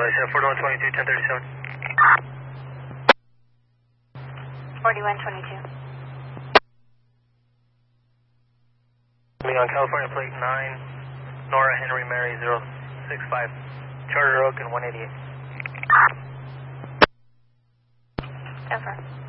4122, 1037. 4122. On California plate 9, Nora Henry Mary 065, Charter Oak and 188. Over.